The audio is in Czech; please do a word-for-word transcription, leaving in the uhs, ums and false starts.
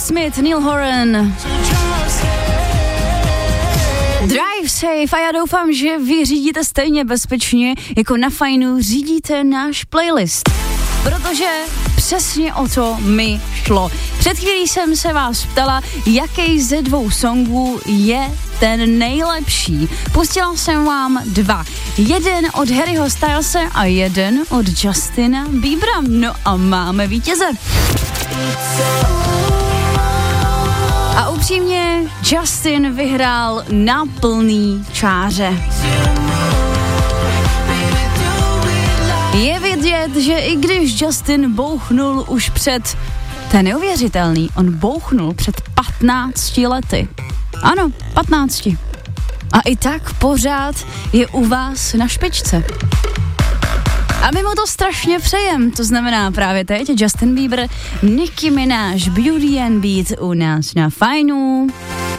Smith, Neil Horan. Drive safe a já doufám, že vy řídíte stejně bezpečně, jako na Fajnu řídíte náš playlist. Protože přesně o to mi šlo. Před chvílí jsem se vás ptala, jaký ze dvou songů je ten nejlepší. Pustila jsem vám dva. Jeden od Harryho Stylese a jeden od Justina Biebera. No a máme vítěze. A upřímně, Justin vyhrál na plný čáře. Je vidět, že i když Justin bouchnul už před, to je neuvěřitelný, on bouchnul před patnácti lety. Ano, patnácti. A i tak pořád je u vás na špičce. A my mu to strašně přejem, to znamená právě teď Justin Bieber, Nicki Minaj, Beauty and Beat u nás na Fajnu.